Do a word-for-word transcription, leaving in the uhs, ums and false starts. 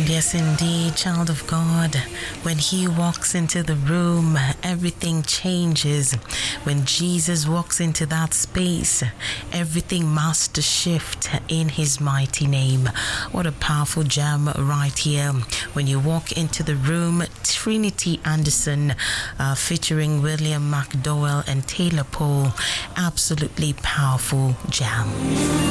Yes, indeed, child of God. When He walks into the room, everything changes. When Jesus walks into that space, everything must shift in His mighty name. What a powerful gem right here. When you walk into the room, Trinity Anderson uh, featuring William McDowell and Taylor Paul. Absolutely powerful gem.